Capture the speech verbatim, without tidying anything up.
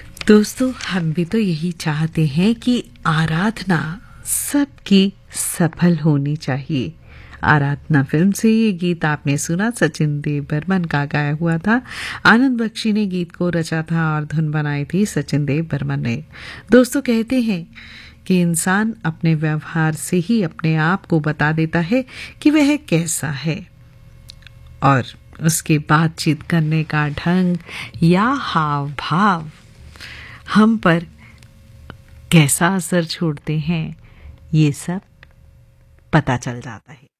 दोस्तों, हम भी तो यही चाहते हैं कि आराधना सबकी सफल होनी चाहिए। आराधना फिल्म से ये गीत आपने सुना, सचिन देव बर्मन का गाया हुआ था। आनंद बख्शी ने गीत को रचा था और धुन बनाई थी सचिन देव बर्मन ने। दोस्तों, कहते हैं कि इंसान अपने व्यवहार से ही अपने आप को बता देता है कि वह कैसा है, और उसके बातचीत करने का ढंग या हाव भाव हम पर कैसा असर छोड़ते हैं, ये सब पता चल जाता है।